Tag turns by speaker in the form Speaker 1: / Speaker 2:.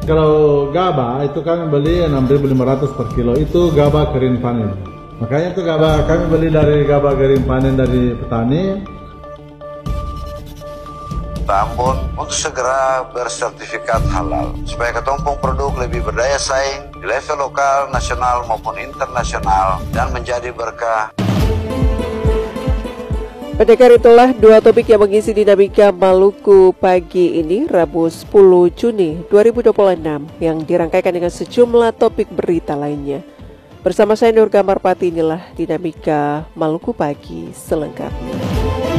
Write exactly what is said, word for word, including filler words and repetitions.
Speaker 1: Kalau gabah itu kami beli enam ribu lima ratus per kilo, itu gabah kering panen. Makanya itu gabah kami beli dari gabah kering panen dari petani.
Speaker 2: Tambun untuk segera bersertifikat halal supaya ketumpung produk lebih berdaya saing di level lokal, nasional maupun internasional dan menjadi berkah.
Speaker 3: Pendengar, itulah dua topik yang mengisi dinamika Maluku pagi ini Rabu sepuluh Juni dua ribu dua puluh enam yang dirangkaikan dengan sejumlah topik berita lainnya. Bersama saya Nurga Marpati, inilah dinamika Maluku pagi selengkapnya.